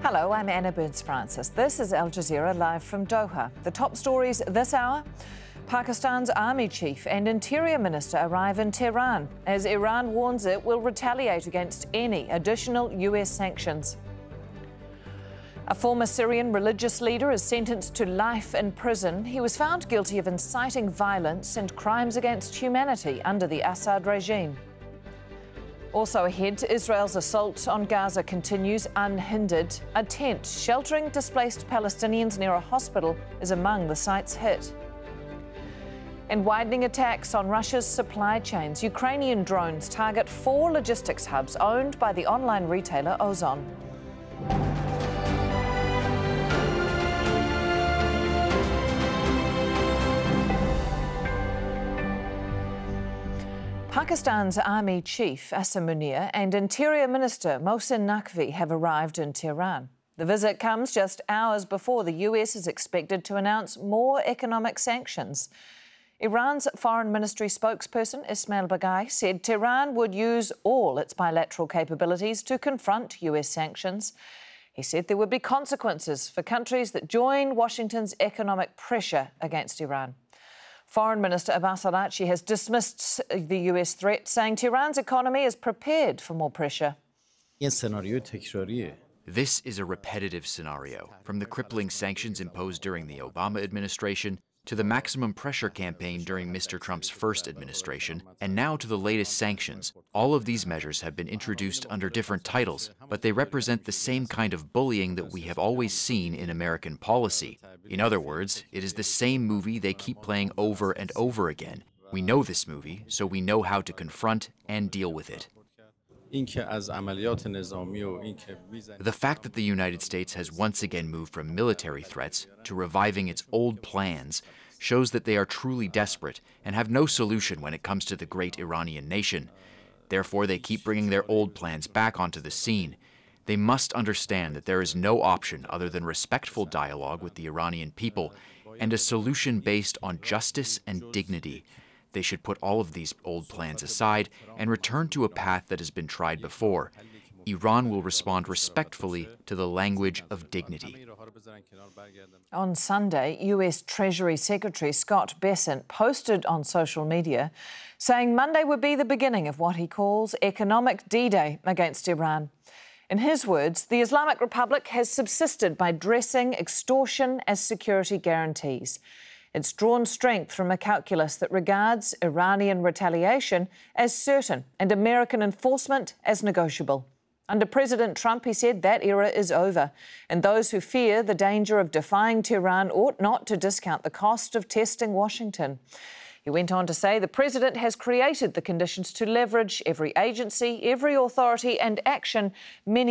Hello, I'm Anna Burns-Francis. This is Al Jazeera live from Doha. The top stories this hour: Pakistan's army chief and interior minister arrive in Tehran as Iran warns it will retaliate against any additional US sanctions. A former Syrian religious leader is sentenced to life in prison. He was found guilty of inciting violence and crimes against humanity under the Assad regime. Also ahead, Israel's assault on Gaza continues unhindered. A tent sheltering displaced Palestinians near a hospital is among the sites hit. And widening attacks on Russia's supply chains. Ukrainian drones target 4 logistics hubs owned by the online retailer Ozon. Pakistan's army chief, Asim Munir, and Interior Minister Mohsin Naqvi have arrived in Tehran. The visit comes just hours before the US is expected to announce more economic sanctions. Iran's Foreign Ministry spokesperson Ismail Baghai said Tehran would use all its bilateral capabilities to confront US sanctions. He said there would be consequences for countries that join Washington's economic pressure against Iran. Foreign Minister Abbas Araghchi has dismissed the US threat, saying Tehran's economy is prepared for more pressure. This is a repetitive scenario, from the crippling sanctions imposed during the Obama administration to the maximum pressure campaign during Mr. Trump's first administration, and now to the latest sanctions. All of these measures have been introduced under different titles, but they represent the same kind of bullying that we have always seen in American policy. In other words, it is the same movie they keep playing over and over again. We know this movie, so we know how to confront and deal with it. The fact that the United States has once again moved from military threats to reviving its old plans shows that they are truly desperate and have no solution when it comes to the great Iranian nation. Therefore, they keep bringing their old plans back onto the scene. They must understand that there is no option other than respectful dialogue with the Iranian people and a solution based on justice and dignity. They should put all of these old plans aside and return to a path that has been tried before. Iran will respond respectfully to the language of dignity. On Sunday, US Treasury Secretary Scott Bessent posted on social media saying Monday would be the beginning of what he calls economic D-Day against Iran. In his words, the Islamic Republic has subsisted by dressing extortion as security guarantees. It's drawn strength from a calculus that regards Iranian retaliation as certain and American enforcement as negotiable. Under President Trump, he said that era is over, and those who fear the danger of defying Tehran ought not to discount the cost of testing Washington. He went on to say the president has created the conditions to leverage every agency, every authority and action many